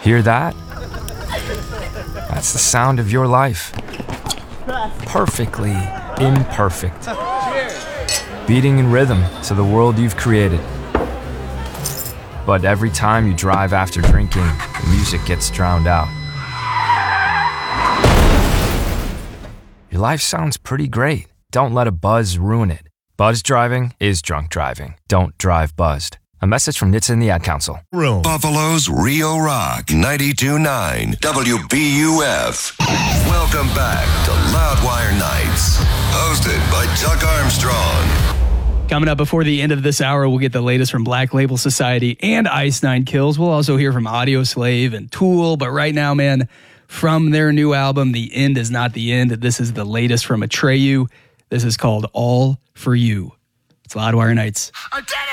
Hear that? That's the sound of your life. Perfectly imperfect. Beating in rhythm to the world you've created. But every time you drive after drinking, the music gets drowned out. Your life sounds pretty great. Don't let a buzz ruin it. Buzz driving is drunk driving. Don't drive buzzed. A message from NHTSA and the Ad Council. Buffalo's Rio Rock 92.9 WBUF. Welcome back to Loudwire Nights. Hosted by Chuck Armstrong. Coming up before the end of this hour, we'll get the latest from Black Label Society and Ice Nine Kills. We'll also hear from Audio Slave and Tool. But right now, man, from their new album, The End Is Not the End, this is the latest from Atreyu. This is called All For You. It's Loudwire Nights. Okay.